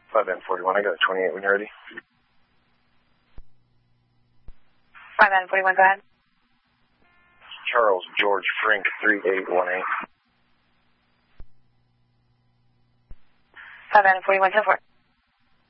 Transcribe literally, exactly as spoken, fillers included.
five N forty-one, I got a twenty-eight when you're ready. five N forty-one, go ahead. Charles George Frank three eight one eight. five N forty-one, ten four.